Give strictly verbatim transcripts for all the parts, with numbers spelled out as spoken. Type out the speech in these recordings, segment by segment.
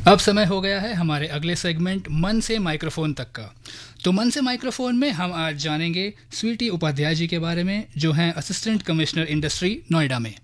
अब समय हो गया है हमारे अगले सेगमेंट मन से माइक्रोफोन तक का। तो मन से माइक्रोफोन में हम आज जानेंगे स्वीटी उपाध्याय जी के बारे में, जो हैं असिस्टेंट कमिश्नर इंडस्ट्री नोएडा में।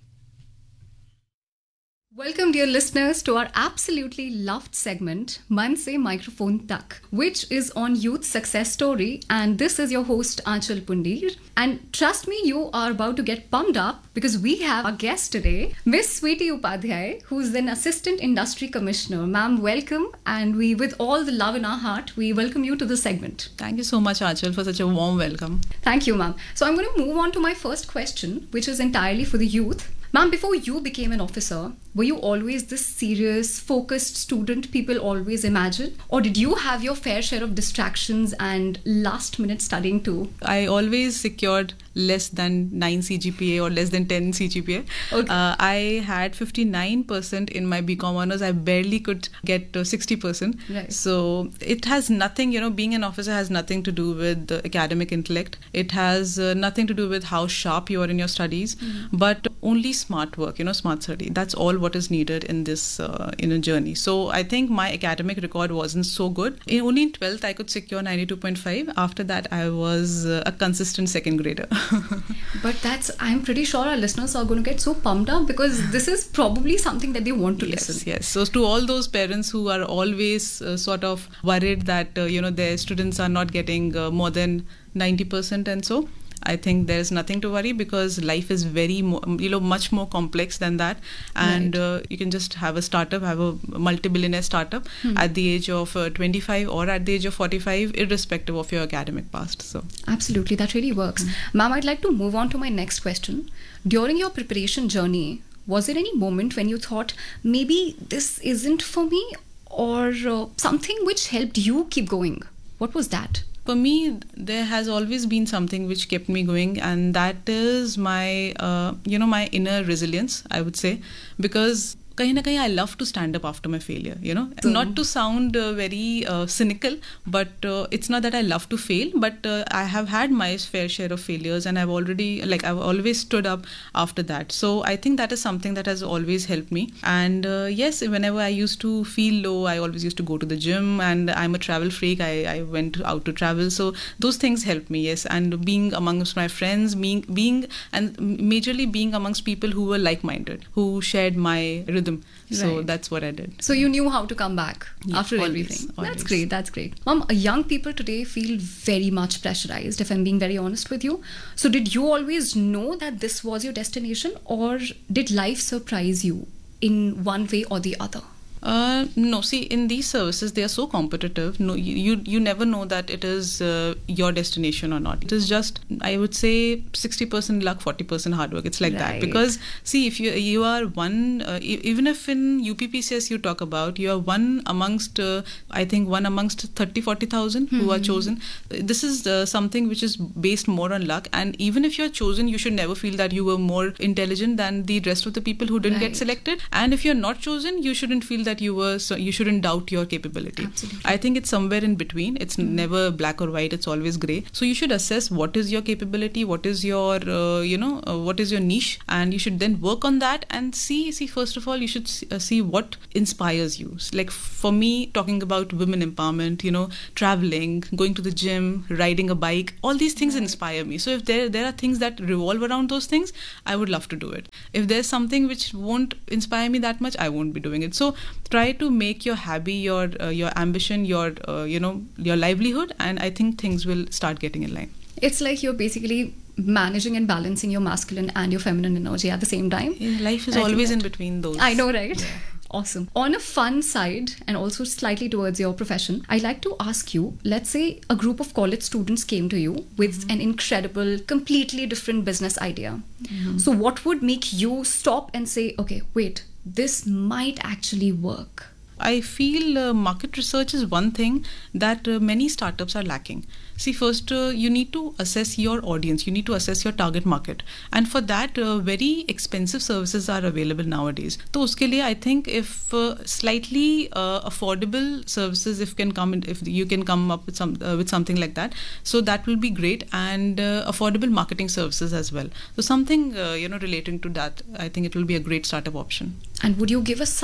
Welcome dear listeners to our absolutely loved segment Man Se Microphone Tak, which is on youth success story, and this is your host Aanchal Pundir. And trust me, you are about to get pumped up because we have our guest today, Miss Sweety Upadhyay, who's an assistant industry commissioner. Ma'am, welcome, and we, with all the love in our heart, we welcome you to the segment. Thank you so much, Aanchal, for such a warm welcome. Thank you, ma'am. So I'm going to move on to my first question, which is entirely for the youth. Ma'am, before you became an officer, were you always this serious, focused student people always imagine? Or did you have your fair share of distractions and last-minute studying too? I always secured less than nine C G P A or less than ten C G P A. Okay. Uh, I had fifty-nine percent in my B Com Honours. I barely could get uh, sixty percent. Right. So it has nothing, you know, being an officer has nothing to do with uh, academic intellect. It has uh, nothing to do with how sharp you are in your studies, mm-hmm. but only smart work, you know, smart study. That's all what is needed in this uh, in a journey. So I think my academic record wasn't so good. In, only in twelfth I could secure ninety-two point five. After that I was uh, a consistent second grader. But that's, I'm pretty sure our listeners are going to get so pumped up because this is probably something that they want to yes, listen. Yes, so to all those parents who are always uh, sort of worried that, uh, you know, their students are not getting uh, more than ninety percent and so, I think there's nothing to worry because life is very, mo- you know, much more complex than that. And right. uh, you can just have a startup, have a multi-billionaire startup hmm. at the age of uh, twenty-five or at the age of forty-five, irrespective of your academic past. So absolutely, that really works. Hmm. Ma'am, I'd like to move on to my next question. During your preparation journey, was there any moment when you thought, maybe this isn't for me, or uh, something which helped you keep going? What was that? For me, there has always been something which kept me going, and that is my, uh, you know, my inner resilience, I would say, because kahin na kahin I love to stand up after my failure, you know, so, not to sound uh, very uh, cynical, but uh, it's not that I love to fail, but uh, I have had my fair share of failures, and I've already, like, I've always stood up after that. So I think that is something that has always helped me. And uh, yes, whenever I used to feel low, I always used to go to the gym, and I'm a travel freak. I, I went out to travel. So those things helped me, yes. And being amongst my friends, being, being and majorly being amongst people who were like-minded, who shared my rhythm. So right. that's what I did. So you knew how to come back yeah, after always, everything. Always. That's great. That's great. Mom, young people today feel very much pressurized, if I'm being very honest with you. So did you always know that this was your destination, or did life surprise you in one way or the other? Uh, no, see, in these services, they are so competitive. No, you you, you never know that it is uh, your destination or not. It is just, I would say, sixty percent luck, forty percent hard work. It's like right. that. Because, see, if you you are one, uh, even if in U P P C S you talk about, you are one amongst, uh, I think, one amongst thirty, forty thousand mm-hmm. who are chosen. This is uh, something which is based more on luck. And even if you're chosen, you should never feel that you were more intelligent than the rest of the people who didn't right. get selected. And if you're not chosen, you shouldn't feel that that you were, so you shouldn't doubt your capability. Absolutely. I think it's somewhere in between. It's mm-hmm. never black or white. It's always grey. So you should assess what is your capability, what is your, uh, you know, uh, what is your niche, and you should then work on that and see, see, first of all, you should see, uh, see what inspires you. Like for me, talking about women empowerment, you know, traveling, going to the gym, riding a bike, all these things right. inspire me. So if there, there are things that revolve around those things, I would love to do it. If there's something which won't inspire me that much, I won't be doing it. So try to make your hobby, your uh, your ambition, your uh, you know your livelihood, and I think things will start getting in line. It's like you're basically managing and balancing your masculine and your feminine energy at the same time. Yeah, life is I always in between those. I know, right? Yeah. Awesome. On a fun side, and also slightly towards your profession, I'd like to ask you, let's say a group of college students came to you with mm-hmm. an incredible, completely different business idea. Mm-hmm. So what would make you stop and say, okay, wait, this might actually work? I feel uh, market research is one thing that uh, many startups are lacking. See, first, uh, you need to assess your audience. You need to assess your target market. And for that, uh, very expensive services are available nowadays. So, uske liye, I think if uh, slightly uh, affordable services, if can come, in, if you can come up with some uh, with something like that, so that will be great. And uh, affordable marketing services as well. So, something uh, you know relating to that, I think it will be a great startup option. And would you give us some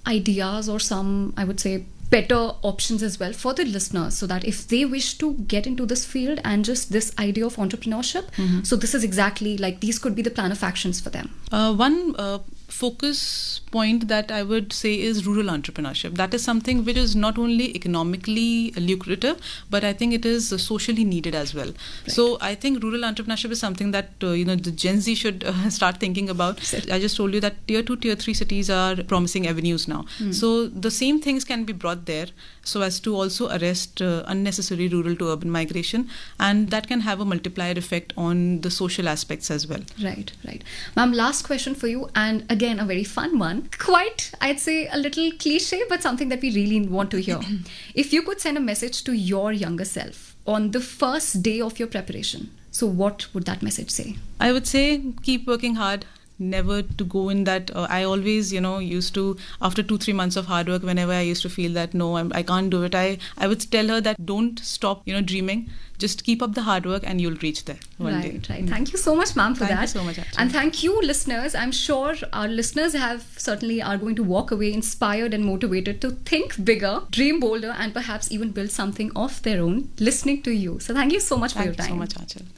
ideas or some, I would say, better options as well for the listeners, so that if they wish to get into this field and just this idea of entrepreneurship, mm-hmm. so this is exactly like these could be the plan of actions for them. Uh, one uh, focus point that I would say is rural entrepreneurship. That is something which is not only economically lucrative, but I think it is uh, socially needed as well. Right. So I think rural entrepreneurship is something that uh, you know the Gen Z should uh, start thinking about. Right. I just told you that tier two, tier three cities are promising avenues now. Mm. So the same things can be brought there so as to also arrest uh, unnecessary rural to urban migration, and that can have a multiplier effect on the social aspects as well. Right, right. Ma'am, last question for you, and again a very fun one. Quite, I'd say a little cliche, but something that we really want to hear. If you could send a message to your younger self on the first day of your preparation, so what would that message say? I would say keep working hard. Never to go in that uh, I always you know used to, after two three months of hard work, whenever I used to feel that no I'm, I can't do it, I I would tell her that don't stop you know dreaming, just keep up the hard work and you'll reach there one right, day. Right right Thank you so much, ma'am, for thank that. Thank you so much, actually. And thank you, listeners. I'm sure our listeners have certainly are going to walk away inspired and motivated to think bigger, dream bolder, and perhaps even build something of their own listening to you. So thank you so much thank for your time. Thank you so much, Aanchal.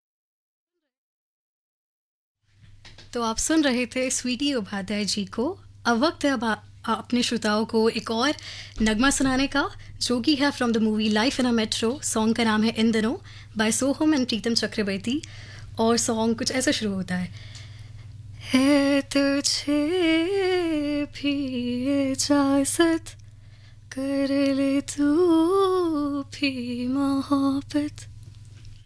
तो आप सुन रहे थे स्वीटी उपाध्याय जी को. अब वक्त है अब अपने श्रोताओं को एक और नगमा सुनाने का, जो कि है from the movie life in a metro. Song का नाम है इन दिनों bye Soham and Pritam Chakraborty, और सॉन्ग कुछ ऐसा शुरू होता है. है तुझे भी इजाज़त, कर ले तू भी मोहब्बत,